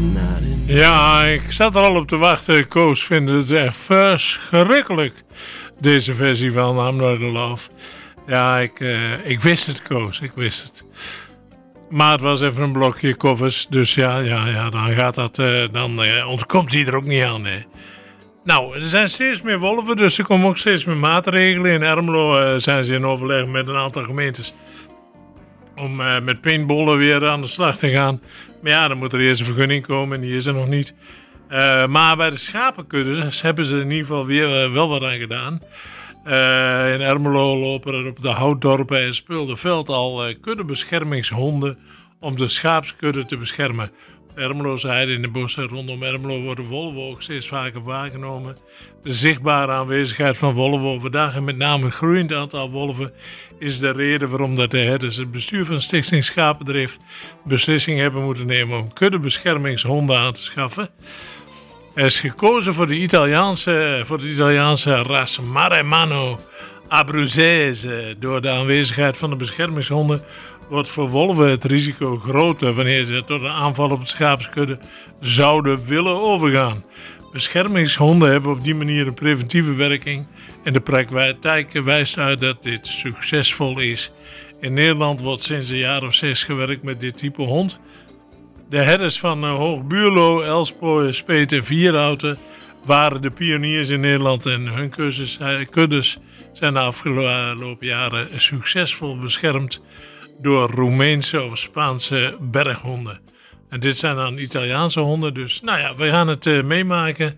Ja, ik zat er al op te wachten. Koos vindt het echt verschrikkelijk. Deze versie van I'm Not in Love. Ja, ik wist het, Koos. Ik wist het. Maar het was even een blokje covers. Dus ja, dan gaat dat... dan ontkomt hij er ook niet aan, hè. Nou, er zijn steeds meer wolven, dus er komen ook steeds meer maatregelen. In Ermelo zijn ze in overleg met een aantal gemeentes om met paintballen weer aan de slag te gaan. Maar ja, dan moet er eerst een vergunning komen en die is er nog niet. Maar bij de schapenkuddes hebben ze in ieder geval weer wel wat aan gedaan. In Ermelo lopen er op de Houtdorpen en Speelderveld al kuddebeschermingshonden om de schaapskudde te beschermen. Op Ermelozijde in de bossen rondom Ermelo worden wolven ook steeds vaker waargenomen. De zichtbare aanwezigheid van wolven overdag en met name een groeiend aantal wolven is de reden waarom dat de herders het bestuur van Stichting Schapendrift beslissing hebben moeten nemen om kuddebeschermingshonden aan te schaffen. Er is gekozen voor de Italiaanse ras Maremmano Abruzzese. Door de aanwezigheid van de beschermingshonden wordt voor wolven het risico groter wanneer ze tot een aanval op het schaapskudde zouden willen overgaan. Beschermingshonden hebben op die manier een preventieve werking en de praktijk wijst uit dat dit succesvol is. In Nederland wordt sinds een jaar of 6 gewerkt met dit type hond. De herders van Hoogbuurlo, Elspoor, Speet en Vierhouten waren de pioniers in Nederland en hun kuddes zijn de afgelopen jaren succesvol beschermd door Roemeense of Spaanse berghonden. En dit zijn dan Italiaanse honden, dus nou ja, we gaan het meemaken.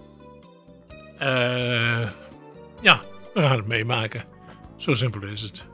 Ja, we gaan het meemaken. Zo simpel is het.